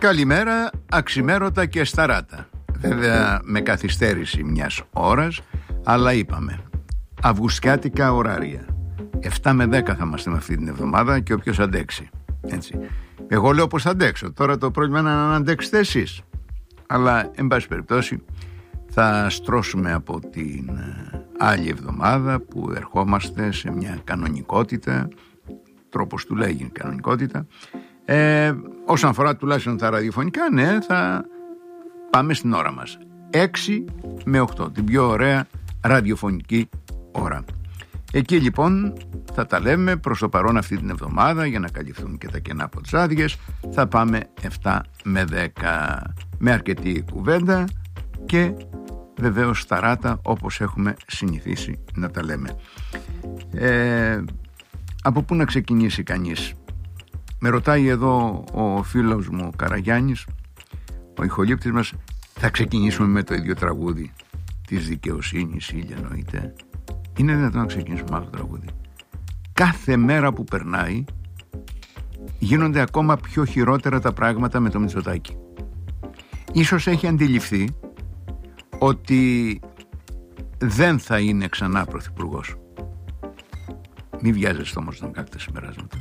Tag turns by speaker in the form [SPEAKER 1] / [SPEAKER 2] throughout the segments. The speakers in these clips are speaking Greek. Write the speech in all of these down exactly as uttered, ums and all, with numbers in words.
[SPEAKER 1] Καλημέρα, αξιμέρωτα και σταράτα. Βέβαια με καθυστέρηση μιας ώρας, αλλά είπαμε αυγουστιάτικα ωράρια. εφτά με δέκα θα είμαστε με αυτή την εβδομάδα και όποιος αντέξει. Έτσι. Εγώ λέω πως θα αντέξω. Τώρα το πρόβλημα είναι να αντέξετε εσείς. Αλλά εν πάση περιπτώσει θα στρώσουμε από την άλλη εβδομάδα που ερχόμαστε σε μια κανονικότητα, τρόπος του λέγει κανονικότητα. Ε, όσον αφορά τουλάχιστον τα ραδιοφωνικά, ναι, θα πάμε στην ώρα μας. έξι με οκτώ, την πιο ωραία ραδιοφωνική ώρα. Εκεί λοιπόν θα τα λέμε. Προς το παρόν αυτή την εβδομάδα, για να καλυφθούν και τα κενά από τις άδειες, θα πάμε εφτά με δέκα, με αρκετή κουβέντα και βεβαίως σταράτα, όπως έχουμε συνηθίσει να τα λέμε. ε, Από πού να ξεκινήσει κανείς? Με ρωτάει εδώ ο φίλος μου ο Καραγιάννης, ο ηχολήπτης μας. Θα ξεκινήσουμε με το ίδιο τραγούδι της δικαιοσύνης, Ήλια, εννοείται? Είναι δυνατόν να ξεκινήσουμε με άλλο τραγούδι? Κάθε μέρα που περνάει γίνονται ακόμα πιο χειρότερα τα πράγματα με το Μητσοτάκη. Ίσως έχει αντιληφθεί ότι δεν θα είναι ξανά πρωθυπουργός. Μη βιάζεστε όμως να κάνετε συμπεράσματα.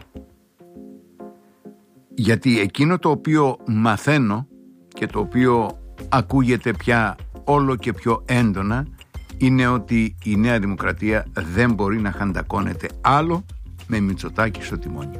[SPEAKER 1] Γιατί εκείνο το οποίο μαθαίνω και το οποίο ακούγεται πια όλο και πιο έντονα είναι ότι η Νέα Δημοκρατία δεν μπορεί να χαντακώνεται άλλο με Μητσοτάκη στο τιμόνι.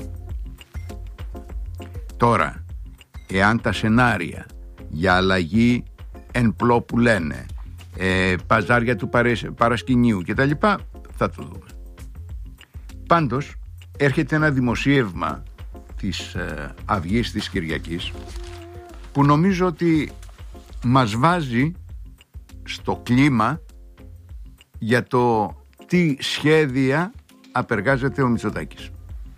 [SPEAKER 1] Τώρα, εάν τα σενάρια για αλλαγή εν πλώ που λένε, ε, παζάρια του παρασκηνίου κτλ, θα το δούμε. Πάντως έρχεται ένα δημοσίευμα της ε, Αυγής της Κυριακής που νομίζω ότι μας βάζει στο κλίμα για το τι σχέδια απεργάζεται ο Μητσοτάκης.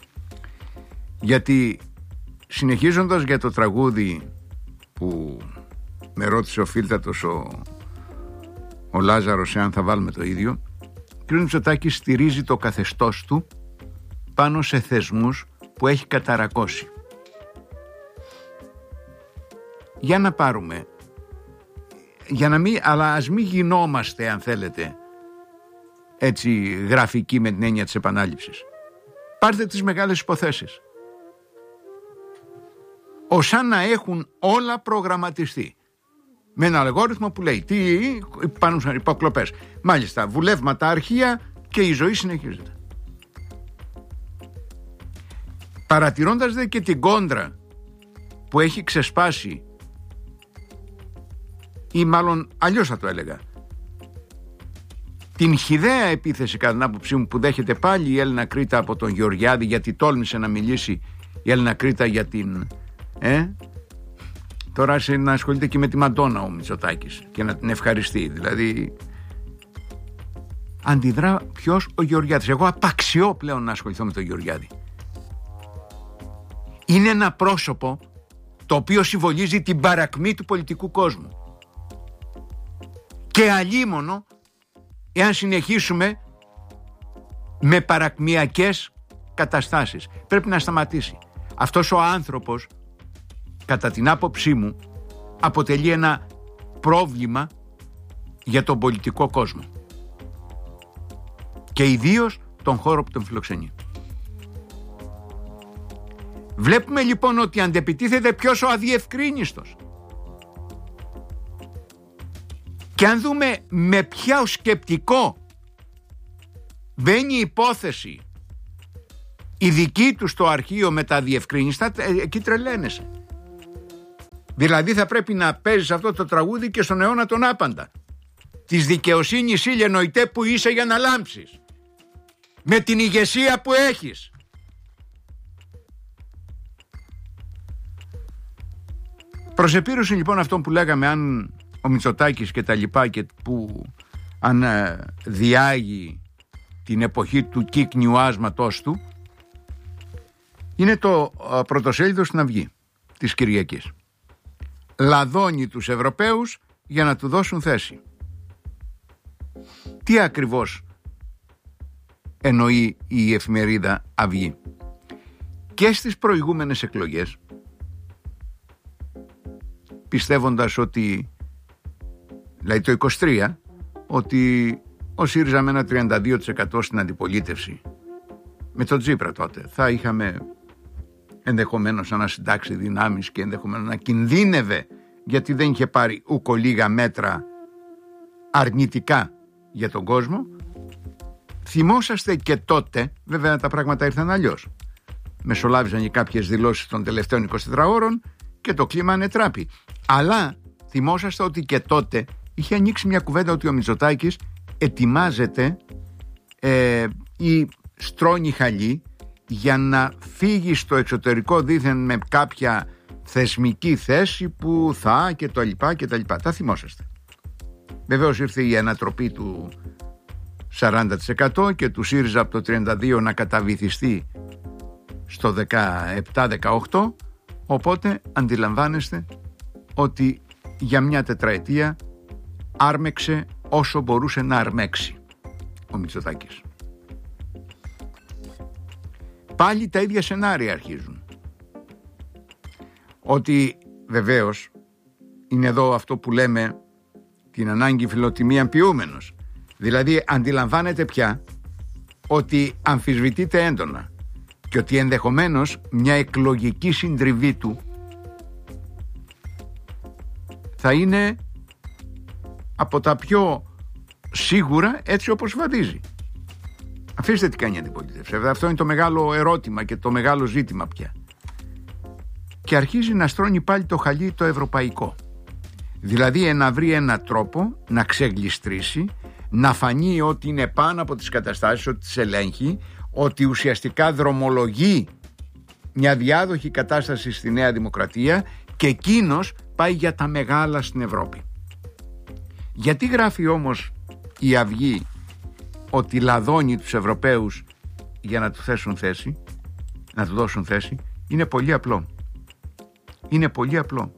[SPEAKER 1] Γιατί συνεχίζοντας για το τραγούδι που με ρώτησε ο φίλτατος ο, ο Λάζαρος εάν θα βάλουμε το ίδιο, ο κ. Μητσοτάκης στηρίζει το καθεστώς του πάνω σε θεσμούς που έχει καταρακώσει. Για να πάρουμε, για να μην, αλλά ας μην γινόμαστε, αν θέλετε, έτσι γραφικοί με την έννοια της επανάληψης. Πάρτε τις μεγάλες υποθέσεις. Ως αν να έχουν όλα προγραμματιστεί. Με ένα αλγόριθμο που λέει τι πάνω σε υποκλοπές. Μάλιστα, βουλεύματα, αρχεία και η ζωή συνεχίζεται. Παρατηρώντας δε και την κόντρα που έχει ξεσπάσει, ή μάλλον αλλιώς θα το έλεγα, την χυδαία επίθεση κατά την άποψή μου που δέχεται πάλι η Έλληνα Κρήτα από τον Γεωργιάδη, γιατί τόλμησε να μιλήσει η Έλληνα Κρήτα για την ε? τώρα άρχισε να ασχολείται και με τη Μαντόνα ο Μητσοτάκης και να την ευχαριστεί. Δηλαδή αντιδρά ποιος? Ο Γεωργιάδης. Εγώ απαξιώ πλέον να ασχοληθώ με τον Γεωργιάδη. Είναι ένα πρόσωπο το οποίο συμβολίζει την παρακμή του πολιτικού κόσμου. Και αλίμονο εάν συνεχίσουμε με παρακμιακές καταστάσεις. Πρέπει να σταματήσει. Αυτός ο άνθρωπος, κατά την άποψή μου, αποτελεί ένα πρόβλημα για τον πολιτικό κόσμο. Και ιδίως τον χώρο που τον φιλοξενεί. Βλέπουμε λοιπόν ότι αντεπιτίθεται ποιος? Ο αδιευκρίνιστος. Και αν δούμε με ποιο σκεπτικό μπαίνει η υπόθεση η δική του στο αρχείο με τα αδιευκρίνιστα, εκεί τρελαίνεσαι. Δηλαδή θα πρέπει να παίζεις αυτό το τραγούδι και στον αιώνα τον άπαντα. Της δικαιοσύνης, Ήλια, νοητέ που είσαι για να λάμψεις. Με την ηγεσία που έχεις. Προς επίρρωση λοιπόν αυτό που λέγαμε, αν ο Μητσοτάκης και τα λοιπά, και που αν διάγει την εποχή του κύκνιου άσματός του, είναι το πρωτοσέλιδο στην Αυγή της Κυριακής. Λαδώνει τους Ευρωπαίους για να του δώσουν θέση. Τι ακριβώς εννοεί η εφημερίδα Αυγή? Και στις προηγούμενες εκλογές πιστεύοντας ότι, δηλαδή το είκοσι τρία, ότι ο ΣΥΡΙΖΑ με ένα τριάντα δύο τοις εκατό στην αντιπολίτευση, με τον Τσίπρα τότε, θα είχαμε ενδεχομένως ανασυντάξει δυνάμεις και ενδεχομένως να κινδύνευε, γιατί δεν είχε πάρει ούκο λίγα μέτρα αρνητικά για τον κόσμο. Θυμόσαστε και τότε, βέβαια τα πράγματα ήρθαν αλλιώς. Μεσολάβησαν και κάποιες δηλώσεις των τελευταίων εικοσιτετρών ώρων και το κλίμα ανετράπη. Αλλά θυμόσαστε ότι και τότε είχε ανοίξει μια κουβέντα ότι ο Μητσοτάκης ετοιμάζεται ε, ή στρώνει χαλί για να φύγει στο εξωτερικό δήθεν με κάποια θεσμική θέση που θα και το λοιπά και τα λοιπά. Τα θυμόσαστε. Βεβαίως ήρθε η ανατροπή του σαράντα τοις εκατό και του ΣΥΡΙΖΑ από το τριάντα δύο να καταβυθιστεί στο δεκαεπτά δεκαοκτώ, οπότε αντιλαμβάνεστε ότι για μια τετραετία άρμεξε όσο μπορούσε να αρμέξει ο Μητσοτάκης. Πάλι τα ίδια σενάρια αρχίζουν. Ότι βεβαίως είναι εδώ αυτό που λέμε την ανάγκη φιλοτιμία ποιούμενος. Δηλαδή αντιλαμβάνεται πια ότι αμφισβητείται έντονα και ότι ενδεχομένως μια εκλογική συντριβή του θα είναι από τα πιο σίγουρα έτσι όπως βαδίζει. Αφήστε τι κάνει η αντιπολίτευση. Αυτό είναι το μεγάλο ερώτημα και το μεγάλο ζήτημα πια. Και αρχίζει να στρώνει πάλι το χαλί το ευρωπαϊκό. Δηλαδή να βρει έναν τρόπο να ξεγλιστρήσει, να φανεί ότι είναι πάνω από τις καταστάσεις, ότι τις ελέγχει, ότι ουσιαστικά δρομολογεί μια διάδοχη κατάσταση στη Νέα Δημοκρατία και εκείνος πάει για τα μεγάλα στην Ευρώπη. Γιατί γράφει όμως η Αυγή ότι λαδώνει τους Ευρωπαίους για να του θέσουν θέση, να του δώσουν θέση? Είναι πολύ απλό. Είναι πολύ απλό.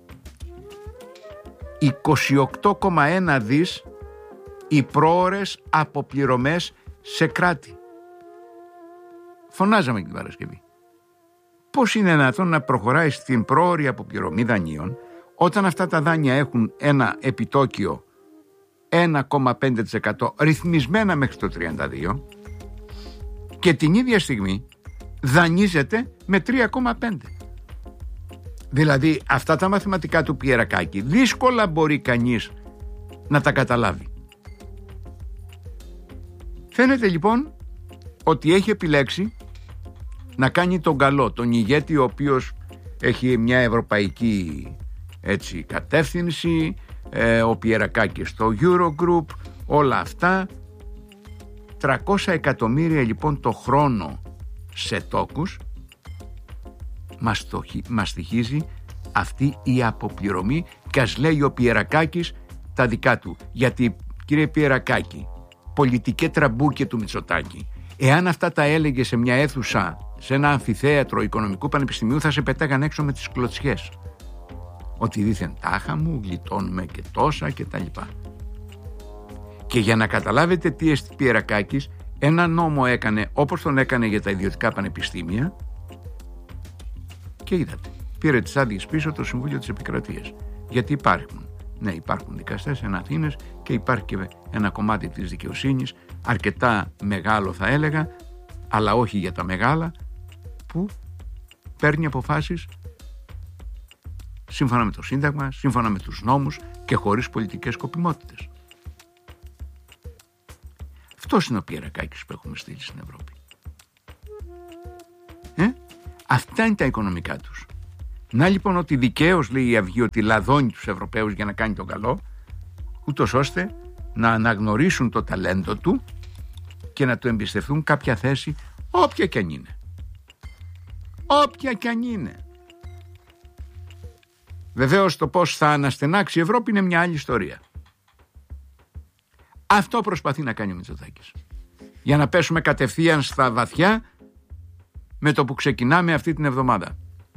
[SPEAKER 1] είκοσι οκτώ κόμμα ένα δις οι πρόωρες αποπληρωμές σε κράτη. Φωνάζαμε την Παρασκευή. Πώς είναι δυνατόν να προχωράει στην πρόωρη αποπληρωμή δανείων όταν αυτά τα δάνεια έχουν ένα επιτόκιο ένα κόμμα πέντε τοις εκατό ρυθμισμένα μέχρι το τριάντα δύο και την ίδια στιγμή δανείζεται με τρία κόμμα πέντε. Δηλαδή αυτά τα μαθηματικά του Πιερακάκη δύσκολα μπορεί κανείς να τα καταλάβει. Φαίνεται λοιπόν ότι έχει επιλέξει να κάνει τον καλό, τον ηγέτη ο οποίος έχει μια ευρωπαϊκή έτσι, κατεύθυνση, ε, ο Πιερακάκης στο Eurogroup, όλα αυτά. τριακόσια εκατομμύρια λοιπόν το χρόνο σε τόκους μας, το, μας στοιχίζει αυτή η αποπληρωμή και ας λέει ο Πιερακάκης τα δικά του. Γιατί κύριε Πιερακάκη, πολιτικέ τραμπούκε του Μητσοτάκη, εάν αυτά τα έλεγε σε μια αίθουσα, σε ένα αμφιθέατρο οικονομικού πανεπιστημίου, θα σε πετάγαν έξω με τις κλωτσιές. Ότι δήθεν τάχα μου, γλιτώνουμε και τόσα και τα λοιπά. Και για να καταλάβετε τι εστί Πιερακάκης, ένα νόμο έκανε όπως τον έκανε για τα ιδιωτικά πανεπιστήμια και είδατε, πήρε τις άδειες πίσω το Συμβούλιο της Επικρατείας. Γιατί υπάρχουν. Ναι, υπάρχουν δικαστές σε Αθήνες και υπάρχει και ένα κομμάτι της δικαιοσύνης, αρκετά μεγάλο θα έλεγα, αλλά όχι για τα μεγάλα, που παίρνει αποφάσεις σύμφωνα με το Σύνταγμα, σύμφωνα με τους νόμους και χωρίς πολιτικές σκοπιμότητες. Αυτός είναι ο Πιερακάκης που έχουμε στείλει στην Ευρώπη. Ε? Αυτά είναι τα οικονομικά τους. Να λοιπόν ότι δικαίως λέει η Αυγή ότι λαδώνει τους Ευρωπαίους για να κάνει τον καλό, ούτως ώστε να αναγνωρίσουν το ταλέντο του και να του εμπιστευτούν κάποια θέση, όποια κι αν είναι. Όποια κι αν είναι. Βεβαίως το πώς θα αναστενάξει η Ευρώπη είναι μια άλλη ιστορία. Αυτό προσπαθεί να κάνει ο Μητσοτάκης. Για να πέσουμε κατευθείαν στα βαθιά με το που ξεκινάμε αυτή την εβδομάδα.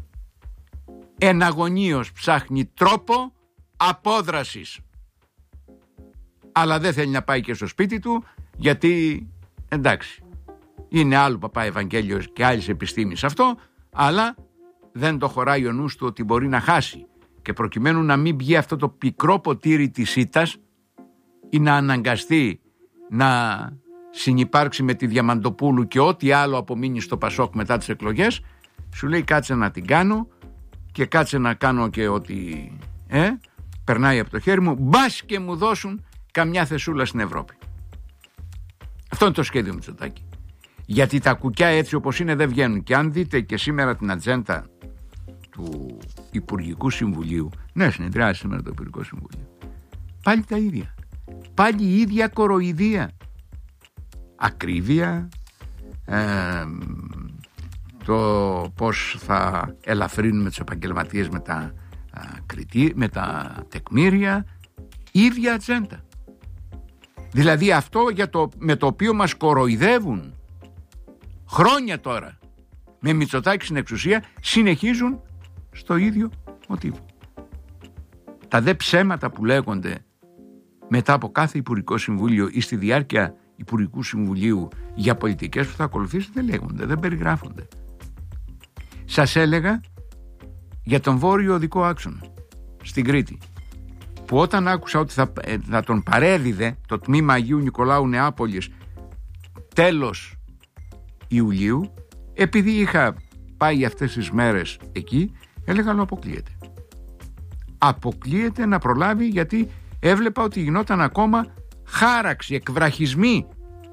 [SPEAKER 1] Εναγωνίως ψάχνει τρόπο απόδρασης. Αλλά δεν θέλει να πάει και στο σπίτι του, γιατί εντάξει, είναι άλλο παπά Ευαγγέλιος και άλλης επιστήμης αυτό, αλλά δεν το χωράει ο νους του ότι μπορεί να χάσει. και προκειμένου να μην βγει αυτό το πικρό ποτήρι της ήττας ή να αναγκαστεί να συνυπάρξει με τη Διαμαντοπούλου και ό,τι άλλο απομείνει στο Πασόκ μετά τις εκλογές, σου λέει κάτσε να την κάνω και κάτσε να κάνω και ό,τι ε, περνάει από το χέρι μου, μπας και μου δώσουν καμιά θεσούλα στην Ευρώπη. Αυτό είναι το σχέδιο Μητσοτάκη. Γιατί τα κουκιά έτσι όπως είναι δεν βγαίνουν. Και αν δείτε και σήμερα την ατζέντα του Υπουργικού Συμβουλίου, ναι, συνεδριάζει σήμερα το Υπουργικό Συμβουλίο, πάλι τα ίδια. Πάλι η ίδια κοροϊδία. Ακρίβεια, ε, το πώς θα ελαφρύνουμε τους επαγγελματίες με τα, α, κριτή, με τα τεκμήρια, ίδια ατζέντα. Δηλαδή αυτό για το, με το οποίο μας κοροϊδεύουν χρόνια τώρα με Μητσοτάκη στην εξουσία, συνεχίζουν στο ίδιο μοτίβο. Τα δε ψέματα που λέγονται μετά από κάθε Υπουργικό Συμβούλιο ή στη διάρκεια Υπουργικού Συμβουλίου για πολιτικές που θα ακολουθήσει δεν λέγονται, δεν περιγράφονται. Σας έλεγα για τον βόρειο οδικό άξονα στην Κρήτη, που όταν άκουσα ότι θα, θα τον παρέδιδε το τμήμα Αγίου Νικολάου Νεάπολης τέλος Ιουλίου, επειδή είχα πάει αυτές τις μέρες εκεί, έλεγα αλλά αποκλείεται. Αποκλείεται να προλάβει, γιατί έβλεπα ότι γινόταν ακόμα χάραξη, εκβραχισμοί.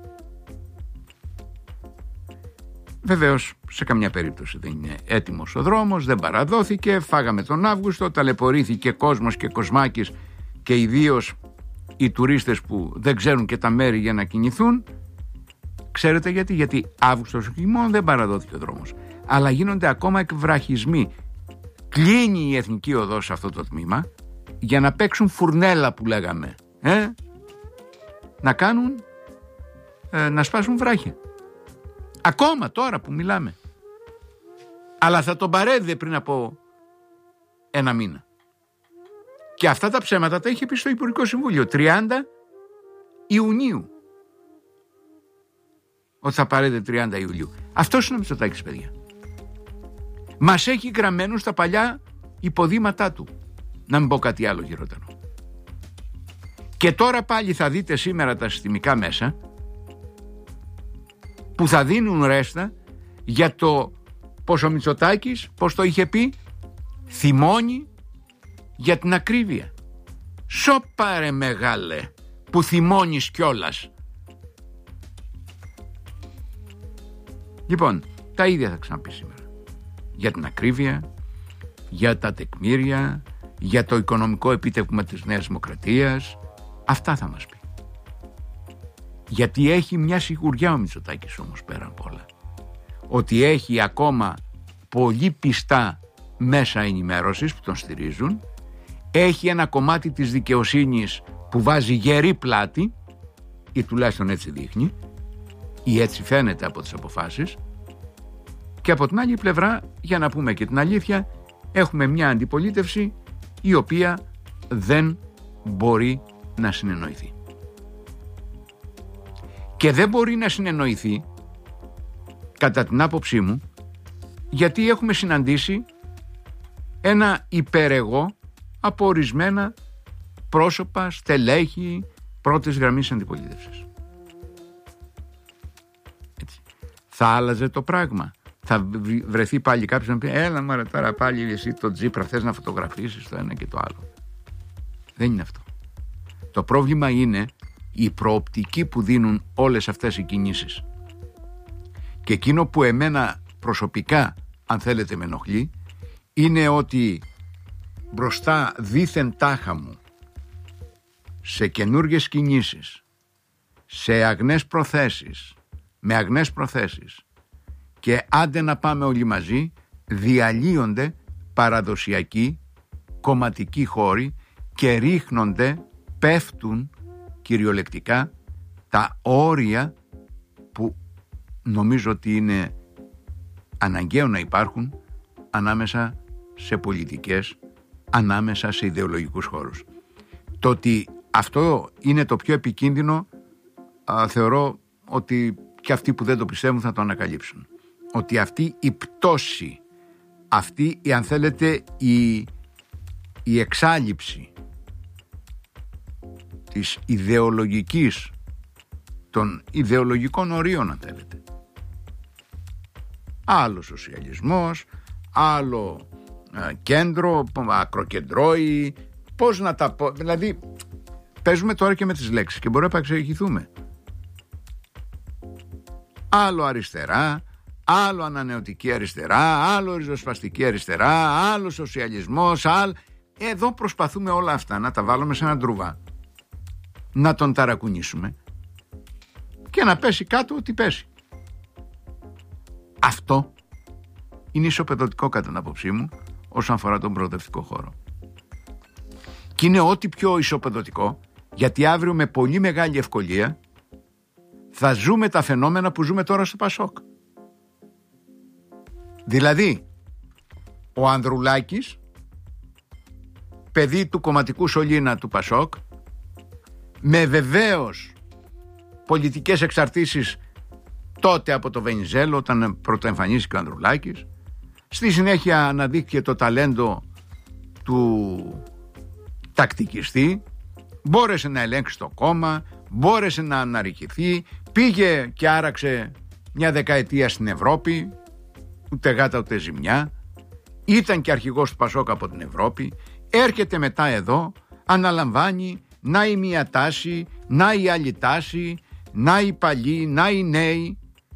[SPEAKER 1] Βεβαίως σε καμιά περίπτωση δεν είναι έτοιμος ο δρόμος, δεν παραδόθηκε, φάγαμε τον Αύγουστο, ταλαιπωρήθηκε κόσμος και κοσμάκης και ιδίως οι τουρίστες που δεν ξέρουν και τα μέρη για να κινηθούν. Ξέρετε γιατί? Γιατί Αύγουστος χειμών δεν παραδόθηκε ο δρόμος, αλλά γίνονται ακόμα εκβραχισμοί. Κλείνει η Εθνική Οδός σε αυτό το τμήμα για να παίξουν φουρνέλα που λέγαμε, ε? να κάνουν ε, να σπάσουν βράχια. Ακόμα τώρα που μιλάμε. Αλλά θα τον παρέδιδε πριν από ένα μήνα. Και αυτά τα ψέματα τα είχε πει στο Υπουργικό Συμβούλιο τριάντα Ιουνίου. Ότι θα παρέδιδε τριάντα Ιουλίου. Αυτός είναι ο Μητσοτάκης, παιδιά. Μας έχει γραμμένους στα παλιά υποδήματά του. Να μην πω κάτι άλλο χειρότερο. Και τώρα πάλι θα δείτε σήμερα τα συστημικά μέσα που θα δίνουν ρέστα για το πως ο Μητσοτάκης, πως το είχε πει, θυμώνει για την ακρίβεια. Σοπάρε μεγάλε που θυμώνεις κιόλας. Λοιπόν, τα ίδια θα ξαναπεί σήμερα. Για την ακρίβεια, για τα τεκμήρια, για το οικονομικό επίτευγμα της Νέας Δημοκρατίας. Αυτά θα μας πει. Γιατί έχει μια σιγουριά ο Μητσοτάκης όμως πέρα από όλα. Ότι έχει ακόμα πολύ πιστά μέσα ενημέρωσης που τον στηρίζουν. Έχει ένα κομμάτι της δικαιοσύνης που βάζει γερή πλάτη, ή τουλάχιστον έτσι δείχνει, ή έτσι φαίνεται από τις αποφάσεις. Και από την άλλη πλευρά, για να πούμε και την αλήθεια, έχουμε μια αντιπολίτευση η οποία δεν μπορεί να συνεννοηθεί. Και δεν μπορεί να συνεννοηθεί, κατά την άποψή μου, γιατί έχουμε συναντήσει ένα υπερεγώ από ορισμένα πρόσωπα, στελέχη πρώτης γραμμής αντιπολίτευσης. Έτσι. Θα άλλαζε το πράγμα. Θα βρεθεί πάλι κάποιος να πει έλα μωρέ τώρα πάλι εσύ το Τζίπρα θες να φωτογραφίσεις το ένα και το άλλο. Δεν είναι αυτό. Το πρόβλημα είναι η προοπτική που δίνουν όλες αυτές οι κινήσεις. Και εκείνο που εμένα προσωπικά, αν θέλετε, με ενοχλεί, είναι ότι μπροστά δήθεν τάχα μου σε καινούργιες κινήσεις, σε αγνές προθέσεις, με αγνές προθέσεις και άντε να πάμε όλοι μαζί, διαλύονται παραδοσιακοί κομματικοί χώροι και ρίχνονται, πέφτουν κυριολεκτικά τα όρια που νομίζω ότι είναι αναγκαίο να υπάρχουν ανάμεσα σε πολιτικές, ανάμεσα σε ιδεολογικούς χώρους. Το ότι αυτό είναι το πιο επικίνδυνο, α, θεωρώ ότι και αυτοί που δεν το πιστεύουν θα το ανακαλύψουν. Ότι αυτή η πτώση, αυτή η, αν θέλετε, η, η εξάλειψη της ιδεολογικής, των ιδεολογικών ορίων, αν θέλετε. Άλλο σοσιαλισμός, άλλο ε, κέντρο, ακροκεντρώοι, πώς να τα πω, δηλαδή παίζουμε τώρα και με τις λέξεις και μπορούμε να επαξηγηθούμε. Άλλο αριστερά, άλλο ανανεωτική αριστερά, άλλο ριζοσπαστική αριστερά, άλλο σοσιαλισμός, άλλο... Εδώ προσπαθούμε όλα αυτά να τα βάλουμε σε έναν τρουβά, να τον ταρακουνήσουμε και να πέσει κάτω ό,τι πέσει. Αυτό είναι ισοπεδωτικό κατά την άποψή μου όσον αφορά τον προοδευτικό χώρο. Και είναι ό,τι πιο ισοπεδωτικό, γιατί αύριο με πολύ μεγάλη ευκολία θα ζούμε τα φαινόμενα που ζούμε τώρα στο Πασόκ. Δηλαδή, ο Ανδρουλάκης, παιδί του κομματικού σωλήνα του Πασόκ, με βεβαίως πολιτικές εξαρτήσεις τότε από το Βενιζέλο, όταν πρωτοεμφανίστηκε ο Ανδρουλάκης. Στη συνέχεια αναδείχθηκε το ταλέντο του τακτικιστή, μπόρεσε να ελέγξει το κόμμα, μπόρεσε να αναρριχηθεί, πήγε και άραξε μια δεκαετία στην Ευρώπη, ούτε γάτα ούτε ζημιά, ήταν και αρχηγός του Πασόκ από την Ευρώπη, έρχεται μετά εδώ, αναλαμβάνει να η μία τάση, να η άλλη τάση, να οι παλιοί, να οι νέοι,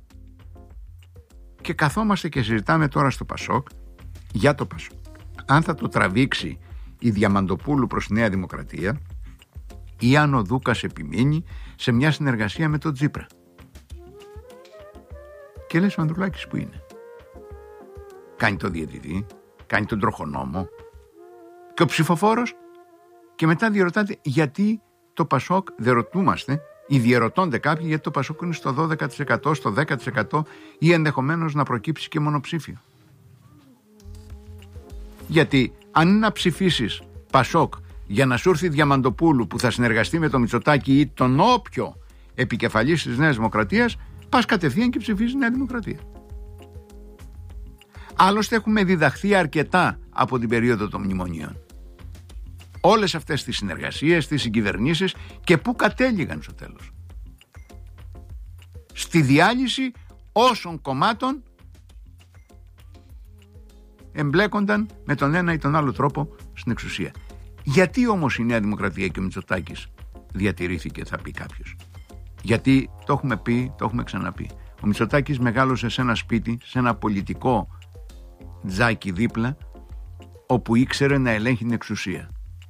[SPEAKER 1] και καθόμαστε και συζητάμε τώρα στο Πασόκ για το Πασόκ. Αν θα το τραβήξει η Διαμαντοπούλου προς τη Νέα Δημοκρατία ή αν ο Δούκας επιμείνει σε μια συνεργασία με τον Τσίπρα. Και λες, ο Ανδρουλάκης που είναι? Κάνει το διαιτητή, κάνει τον τροχονόμο, και ο ψηφοφόρος, και μετά διερωτάτε γιατί το Πασόκ, δεν ρωτούμαστε ή διερωτώνται κάποιοι γιατί το Πασόκ είναι στο δώδεκα τοις εκατό, στο δέκα τοις εκατό ή ενδεχομένως να προκύψει και μονοψήφιο. Γιατί αν είναι να ψηφίσεις Πασόκ για να σου έρθει Διαμαντοπούλου που θα συνεργαστεί με τον Μητσοτάκη ή τον όποιο επικεφαλής της Νέας Δημοκρατίας, πας κατευθείαν και ψηφίζεις Νέα Δημοκρατία. Άλλωστε έχουμε διδαχθεί αρκετά από την περίοδο των μνημονίων. Όλες αυτές τις συνεργασίες, τις συγκυβερνήσεις, και πού κατέληγαν στο τέλος? Στη διάλυση όσων κομμάτων εμπλέκονταν με τον ένα ή τον άλλο τρόπο στην εξουσία. Γιατί όμως η Νέα Δημοκρατία και ο Μητσοτάκης διατηρήθηκε, θα πει κάποιος? Γιατί το έχουμε πει, το έχουμε ξαναπεί. Ο Μητσοτάκης μεγάλωσε σε ένα σπίτι, σε ένα πολιτικό τζάκι δίπλα, όπου ήξερε να ελέγχει την εξουσία.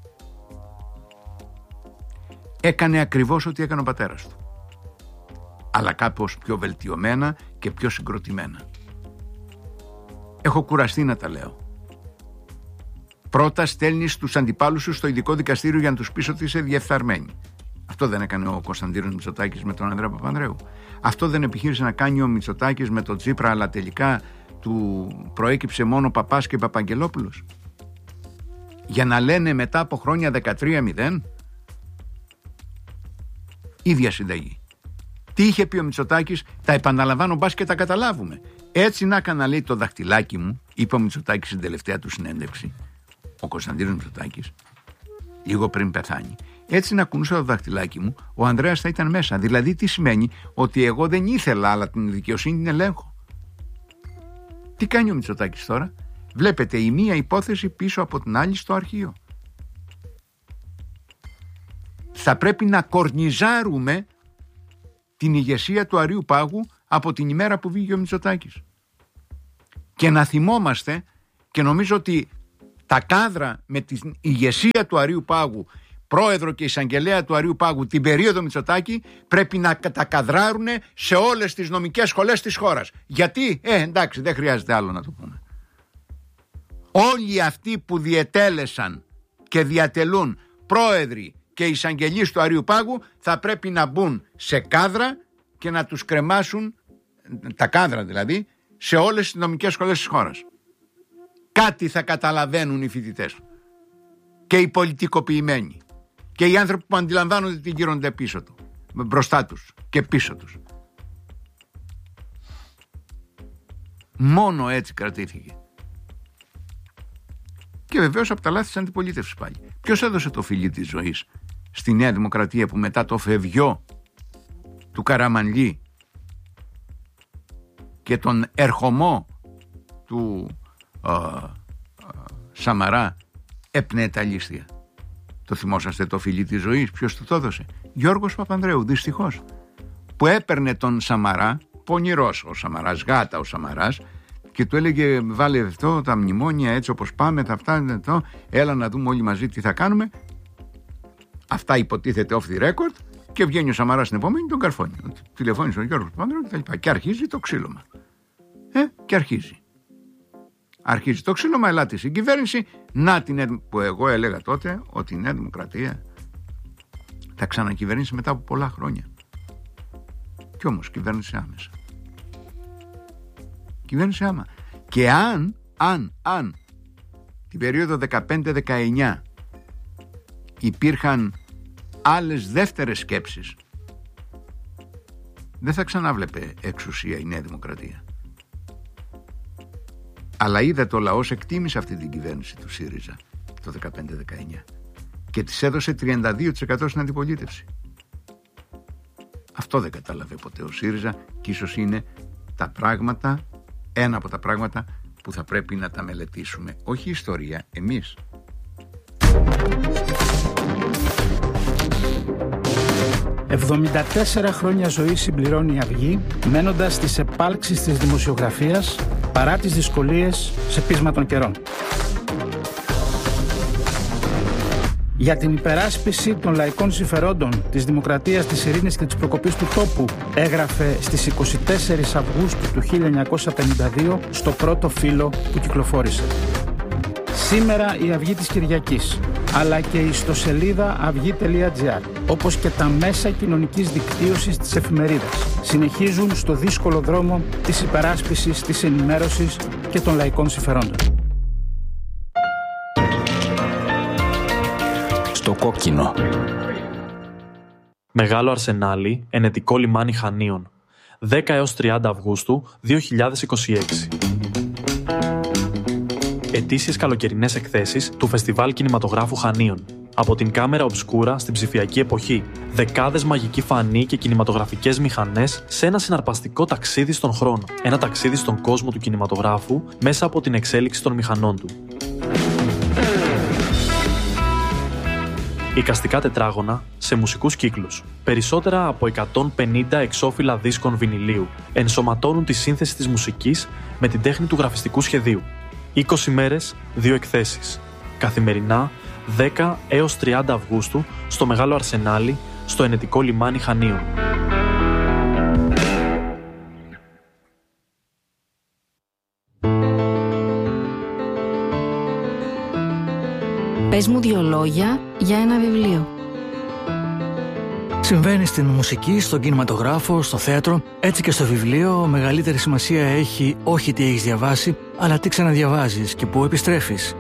[SPEAKER 1] Έκανε ακριβώς ό,τι έκανε ο πατέρας του, αλλά κάπως πιο βελτιωμένα και πιο συγκροτημένα. Έχω κουραστεί να τα λέω. Πρώτα στέλνεις τους αντιπάλους σου στο ειδικό δικαστήριο για να τους πεις ότι είσαι διεφθαρμένοι. Αυτό δεν έκανε ο Κωνσταντίνος Μητσοτάκης με τον Ανδρέα Παπανδρέου. Αυτό δεν επιχείρησε να κάνει ο Μητσοτάκης με τον Τσίπρα, αλλά τελικά του προέκυψε μόνο Παπάς και Παπαγγελόπουλος. Για να λένε μετά από χρόνια δεκατρία μηδέν. Ίδια συνταγή. Τι είχε πει ο Μητσοτάκης, τα επαναλαμβάνω μπας και τα καταλάβουμε. Έτσι να έκανα, λέει, το δαχτυλάκι μου, είπε ο Μητσοτάκης στην τελευταία του συνέντευξη, ο Κωνσταντίνος Μητσοτάκης, λίγο πριν πεθάνει. Έτσι να κουνούσα το δαχτυλάκι μου, ο Ανδρέας θα ήταν μέσα. Δηλαδή τι σημαίνει? Ότι εγώ δεν ήθελα, αλλά την δικαιοσύνη την ελέγχω. Τι κάνει ο Μητσοτάκης τώρα? Βλέπετε η μία υπόθεση πίσω από την άλλη στο αρχείο. Θα πρέπει να κορνιζάρουμε την ηγεσία του Αρείου Πάγου από την ημέρα που βγήκε ο Μητσοτάκης. Και να θυμόμαστε, και νομίζω ότι τα κάδρα με την ηγεσία του Αρείου Πάγου, πρόεδρο και εισαγγελέα του Αρείου Πάγου την περίοδο Μητσοτάκη, πρέπει να τα καδράρουν σε όλες τις νομικές σχολές της χώρας. Γιατί? Ε, εντάξει, δεν χρειάζεται άλλο να το πούμε. Όλοι αυτοί που διετέλεσαν και διατελούν πρόεδροι και εισαγγελείς του Αρείου Πάγου θα πρέπει να μπουν σε κάδρα και να τους κρεμάσουν, τα κάδρα δηλαδή, σε όλες τις νομικές σχολές της χώρας. Κάτι θα καταλαβαίνουν οι φοιτητές και οι πολιτικοποιημένοι και οι άνθρωποι που αντιλαμβάνονται τι γύρονται πίσω του, μπροστά τους και πίσω τους. Μόνο έτσι κρατήθηκε. Και βεβαίως από τα λάθη της αντιπολίτευσης πάλι. Ποιος έδωσε το φιλί της ζωής στη Νέα Δημοκρατία που μετά το φευγιό του Καραμανλή και τον ερχομό του α, α, Σαμαρά έπνεε τα λίστια? Το θυμόσαστε το φιλί της ζωής? Ποιος του το έδωσε? Γιώργος Παπανδρέου, δυστυχώς, που έπαιρνε τον Σαμαρά, πονηρός ο Σαμαράς, γάτα ο Σαμαράς, και του έλεγε βάλε αυτό, τα μνημόνια έτσι όπως πάμε, τα αυτά, αυτό, έλα να δούμε όλοι μαζί τι θα κάνουμε. Αυτά υποτίθεται off the record, και βγαίνει ο Σαμαράς στην επόμενη, τον καρφώνει. Τηλεφώνησε ο Γιώργος Παπανδρέου και τα λοιπά. Και αρχίζει το ξύλωμα. Ε, και αρχίζει. Αρχίζει το ξύλωμα, ελάτε στην κυβέρνηση. Να την, που εγώ έλεγα τότε ότι η Νέα Δημοκρατία θα ξανακυβερνήσει μετά από πολλά χρόνια. Κι όμως κυβέρνησε άμεσα. Κυβέρνησε άμα. Και αν, αν, αν την περίοδο δεκαπέντε δεκαεννιά υπήρχαν άλλες δεύτερες σκέψεις, δεν θα ξανάβλεπε εξουσία η Νέα Δημοκρατία. Αλλά είδε το λαός εκτίμησε αυτή την κυβέρνηση του ΣΥΡΙΖΑ το δεκαπέντε δεκαεννιά και της έδωσε τριάντα δύο τοις εκατό στην αντιπολίτευση. Αυτό δεν κατάλαβε ποτέ ο ΣΥΡΙΖΑ, και ίσως είναι τα πράγματα, ένα από τα πράγματα που θα πρέπει να τα μελετήσουμε. Όχι η ιστορία, εμείς.
[SPEAKER 2] εβδομήντα τέσσερα χρόνια ζωή συμπληρώνει η Αυγή, μένοντας στις επάλξεις της δημοσιογραφίας παρά τις δυσκολίες σε πείσμα των καιρών. Για την υπεράσπιση των λαϊκών συμφερόντων, της δημοκρατίας, της ειρήνης και της προκοπής του τόπου, έγραφε στις είκοσι τέσσερις Αυγούστου του χίλια εννιακόσια πενήντα δύο στο πρώτο φύλλο που κυκλοφόρησε. Σήμερα η Αυγή της Κυριακής, αλλά και η ιστοσελίδα αυγή τελεία τζι άρ, όπως και τα μέσα κοινωνικής δικτύωσης της εφημερίδας, συνεχίζουν στο δύσκολο δρόμο της υπεράσπισης, της ενημέρωσης και των λαϊκών συμφερόντων.
[SPEAKER 3] Στο κόκκινο.
[SPEAKER 4] Μεγάλο Αρσενάλι, ενετικό λιμάνι Χανίων. δέκα έως τριάντα Αυγούστου δύο χιλιάδες είκοσι έξι. Ετήσιες καλοκαιρινές εκθέσεις του Φεστιβάλ Κινηματογράφου Χανίων. Από την κάμερα ομπσκούρα στην ψηφιακή εποχή. Δεκάδες μαγικοί φανοί και κινηματογραφικές μηχανές σε ένα συναρπαστικό ταξίδι στον χρόνο. Ένα ταξίδι στον κόσμο του κινηματογράφου μέσα από την εξέλιξη των μηχανών του. Εικαστικά τετράγωνα σε μουσικούς κύκλους. Περισσότερα από εκατόν πενήντα εξώφυλλα δίσκων βινιλίου ενσωματώνουν τη σύνθεση της μουσικής με την τέχνη του γραφιστικού σχεδίου. είκοσι μέρες, δύο εκθέσεις. Καθημερινά, δέκα έως τριάντα Αυγούστου, στο Μεγάλο Αρσενάλι, στο ενετικό λιμάνι Χανίων.
[SPEAKER 5] Πες μου δύο λόγια για ένα βιβλίο.
[SPEAKER 6] Συμβαίνει στην μουσική, στον κινηματογράφο, στο θέατρο, έτσι και στο βιβλίο. Μεγαλύτερη σημασία έχει όχι τι έχεις διαβάσει, αλλά τι ξαναδιαβάζεις και πού επιστρέφεις.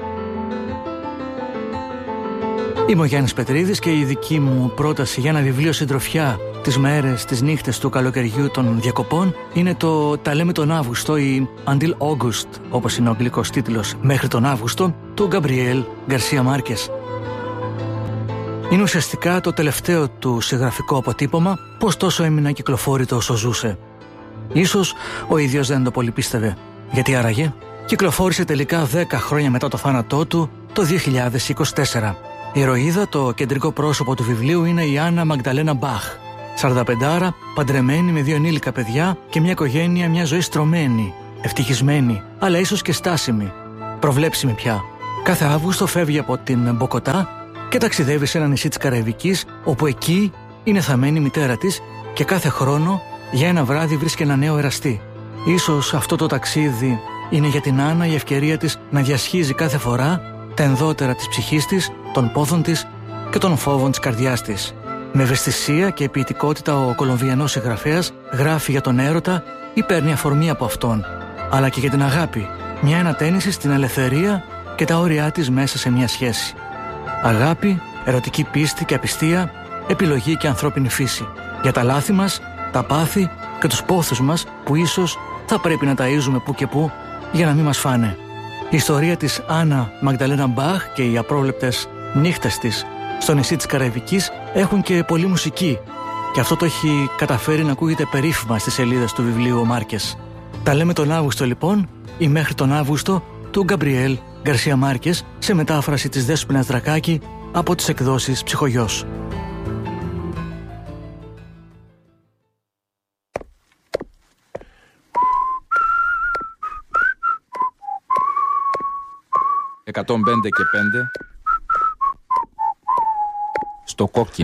[SPEAKER 6] Είμαι ο Γιάννης Πετρίδης και η δική μου πρόταση για ένα βιβλίο συντροφιά τις μέρες, τις νύχτες του καλοκαιριού των διακοπών είναι το «Τα λέμε τον Αύγουστο» ή «Until August», όπως είναι ο αγγλικός τίτλος, «Μέχρι τον Αύγουστο», του Γκαμπριέλ Γκαρσία Μάρκες. Είναι ουσιαστικά το τελευταίο του συγγραφικό αποτύπωμα, πως τόσο έμεινε κυκλοφόρητο όσο ζούσε. Ίσως ο ίδιος δεν το πολύ πίστευε. Γιατί άραγε? Κυκλοφόρησε τελικά δέκα χρόνια μετά το θάνατό του, το δύο χιλιάδες είκοσι τέσσερα. Η ηρωίδα, το κεντρικό πρόσωπο του βιβλίου, είναι η Άννα Μαγδαλένα Μπαχ. σαρανταπεντάρα, παντρεμένη με δύο ενήλικα παιδιά και μια οικογένεια, μια ζωή στρωμένη, ευτυχισμένη, αλλά ίσως και στάσιμη, προβλέψιμη πια. Κάθε Αύγουστο φεύγει από την Μποκοτά και ταξιδεύει σε ένα νησί της Καραϊβικής, όπου εκεί είναι θαμένη η μητέρα της και κάθε χρόνο για ένα βράδυ βρίσκει ένα νέο εραστή. Ίσως αυτό το ταξίδι είναι για την Άννα η ευκαιρία της να διασχίζει κάθε φορά τα ενδότερα της ψυχής της, των πόθων της και των φόβων της καρδιάς της. Με ευαισθησία και ποιητικότητα ο Κολομβιανός συγγραφέας γράφει για τον έρωτα ή παίρνει αφορμή από αυτόν, αλλά και για την αγάπη, μια ανατένιση στην ελευθερία και τα όρια της μέσα σε μια σχέση. Αγάπη, ερωτική πίστη και απιστία, επιλογή και ανθρώπινη φύση. Για τα λάθη μας, τα πάθη και τους πόθους μας που ίσως θα πρέπει να ταΐζουμε που και που για να μην μας φάνε. Η ιστορία της Άννα Μαγδαλένα Μπαχ και οι απρόβλεπτες νύχτες της στο νησί της Καραϊβικής έχουν και πολλή μουσική, και αυτό το έχει καταφέρει να ακούγεται περίφημα στις σελίδες του βιβλίου ο Μάρκες. Τα λέμε τον Αύγουστο λοιπόν, ή μέχρι τον Αύγουστο, του Γκαμπριέλ Γκαρσία Μάρκες, σε μετάφραση της Δέσποινας Δρακάκη από τις εκδόσεις Ψυχογιός.
[SPEAKER 3] εκατόν πέντε και πέντε στο κόκκινο.